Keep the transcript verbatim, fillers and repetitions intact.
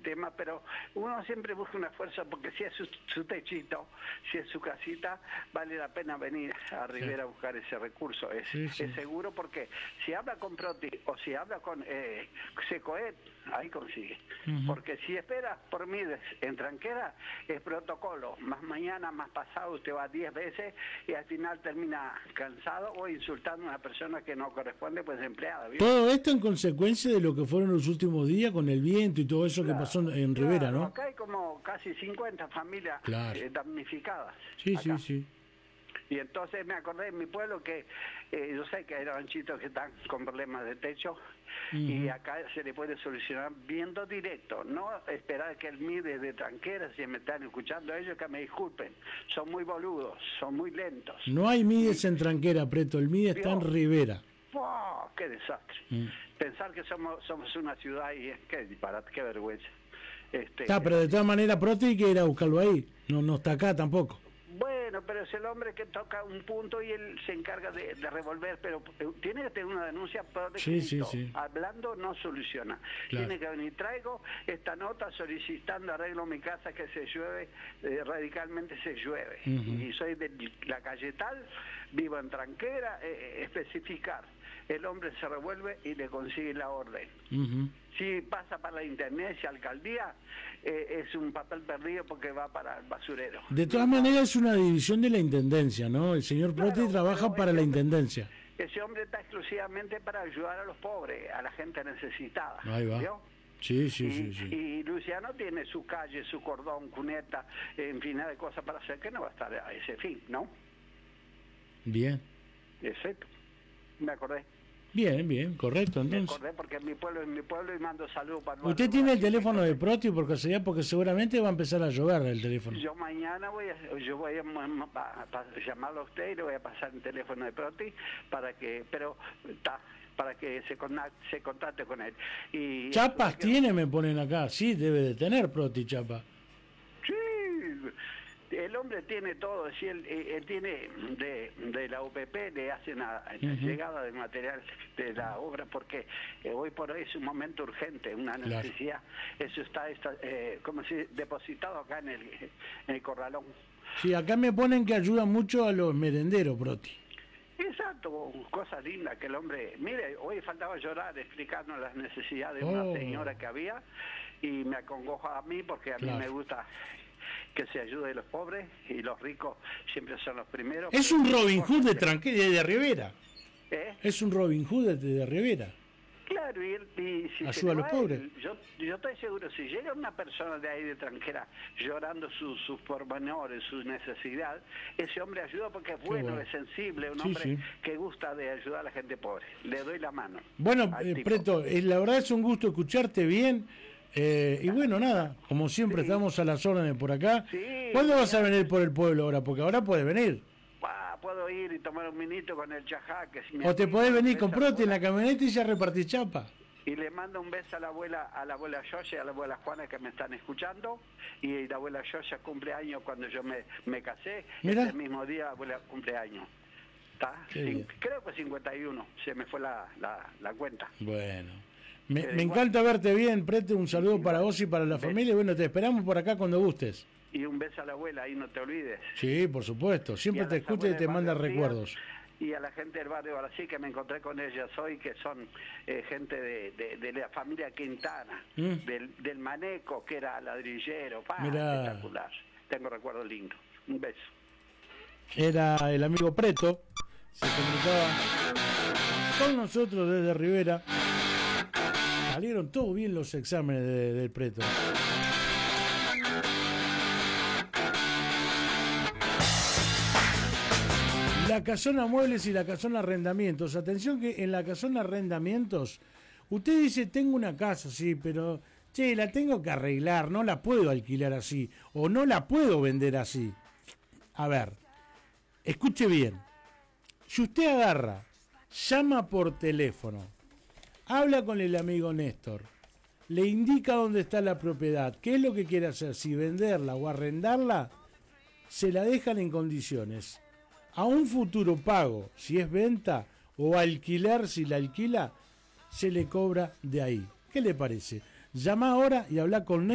tema, pero uno siempre busca una fuerza, porque si es su, su techito, si es su casita, vale la pena venir a Rivera sí. a buscar ese recurso. Es, sí, sí. es seguro, porque si habla con Proti o si habla con eh, Secoet, ahí consigue. Uh-huh. Porque si espera por mí en Tranquera, es protocolo. Más mañana, más pasado, usted va diez veces y al final termina cansado o insultando a una persona que no corresponde, pues empleada. ¿Vio? Todo esto en consecuencia de lo que fueron los últimos días con el viento y todo eso claro, que pasó en claro, Rivera, ¿no? Acá hay como casi cincuenta familias claro. eh, damnificadas. Sí, acá. sí, sí. Y entonces me acordé en mi pueblo que eh, yo sé que hay ranchitos que están con problemas de techo uh-huh. y acá se le puede solucionar viendo directo, no esperar que el M I desde Tranquera, si me están escuchando ellos, que me disculpen, son muy boludos, son muy lentos. No hay M I D E S en Tranquera, Preto, el M I D E S está en Rivera. ¡Oh, qué desastre! Mm. Pensar que somos somos una ciudad y qué disparate, qué vergüenza. Este, está, pero de todas maneras, Proti, hay que ir a buscarlo ahí, no, no está acá tampoco. Bueno, pero es el hombre que toca un punto y él se encarga de, de revolver, pero tiene que tener una denuncia por sí, sí, sí. Hablando no soluciona. Claro. Tiene que venir, traigo esta nota solicitando arreglo a mi casa que se llueve, eh, radicalmente se llueve. Uh-huh. Y soy de la calle tal, vivo en Tranquera, eh, especificar. El hombre se revuelve y le consigue la orden. Uh-huh. Si pasa para la intendencia, alcaldía, eh, es un papel perdido porque va para el basurero. De todas no, maneras es una división de la intendencia, ¿no? El señor Proti claro, trabaja para la hombre, intendencia. Ese hombre está exclusivamente para ayudar a los pobres, a la gente necesitada. Ahí va. ¿Vio? Sí, sí, y, sí, sí. Y Luciano tiene su calle, su cordón, cuneta, en fin de cosas para hacer, que no va a estar a ese fin, ¿no? Bien. Exacto. Me acordé. Bien, bien, correcto, entonces. Me acordé porque en mi pueblo, en mi pueblo y mando saludos para... ¿Usted tiene el teléfono de Proti por casualidad? Porque seguramente va a empezar a llover el teléfono. Yo mañana voy a, yo voy a, a, a, a llamarlo a usted y le voy a pasar el teléfono de Proti para que, pero está, para que se, se contacte con él. Y Chapas que... tiene, me ponen acá, sí, debe de tener Proti chapa. Sí. El hombre tiene todo, si él, él tiene de, de la U P P, le hacen una uh-huh. llegada de material de la obra, porque eh, hoy por hoy es un momento urgente, una necesidad. Claro. Eso está, está eh, como si depositado acá en el, en el corralón. Sí, acá me ponen que ayuda mucho a los merenderos, Proti. Exacto, cosa linda que el hombre... Mire, hoy faltaba llorar explicando las necesidades de oh. una señora que había y me acongojo a mí porque a claro. mí me gusta... que se ayude a los pobres y los ricos siempre son los primeros. Es un Robin Hood de Tranquera, de Rivera. ¿Eh? Es un Robin Hood de, de Rivera. Claro, y, él, y si ayuda a los pobres. Él, yo, yo estoy seguro, si llega una persona de ahí de Tranquera llorando sus sus pormenores, su necesidad, ese hombre ayuda porque es bueno, bueno. es sensible, un sí, hombre sí. que gusta de ayudar a la gente pobre. Le doy la mano. Bueno, eh, Preto, eh, la verdad es un gusto escucharte bien. Eh, y bueno, nada, como siempre sí. estamos a las órdenes por acá. Sí, ¿Cuándo vas a venir por el pueblo ahora? Porque ahora puedes venir. Ah, puedo ir y tomar un minito con el chajá. Que si o te podés venir con Proti en la camioneta y ya repartís chapa. Y le mando un beso a la abuela, a la abuela Yoya y a la abuela Juana que me están escuchando. Y la abuela Yoya cumple años cuando yo me, me casé. Mirá. Ese mismo día abuela cumple años. ¿Está? Sí, creo que cincuenta y uno, se me fue la, la, la cuenta. Bueno. Me, me encanta verte bien, Prete, un saludo igual, para vos y para la familia. Bueno, te esperamos por acá cuando gustes. Y un beso a la abuela, ahí no te olvides. Sí, por supuesto, siempre te escucha y te manda recuerdos. Y a la gente del barrio ahora sí que me encontré con ellas hoy, que son eh, gente de, de, de la familia Quintana, ¿Mm? del, del Maneco, que era ladrillero, pa, espectacular. Tengo recuerdos lindos. Un beso. Era el amigo Preto, se comunicaba con nosotros desde Rivera. Salieron todo bien los exámenes de, del Preto. La casona muebles y la casona arrendamientos. Atención que en la casona arrendamientos, usted dice, tengo una casa, sí, pero, che, la tengo que arreglar, no la puedo alquilar así, o no la puedo vender así. A ver, escuche bien. Si usted agarra, llama por teléfono, habla con el amigo Néstor, le indica dónde está la propiedad, qué es lo que quiere hacer, si venderla o arrendarla, se la dejan en condiciones. A un futuro pago, si es venta, o alquiler, si la alquila, se le cobra de ahí. ¿Qué le parece? Llama ahora y habla con Néstor.